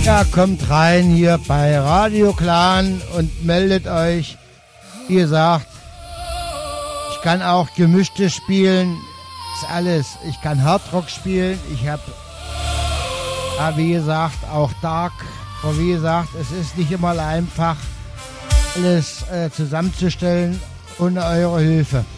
Ja, kommt rein hier bei Radio Clan und meldet euch. Wie gesagt, ich kann auch Gemischtes spielen. Ist alles. Ich kann Hardrock spielen. Ich habe, wie gesagt, auch Dark. Aber wie gesagt, es ist nicht immer einfach, alles zusammenzustellen ohne eure Hilfe.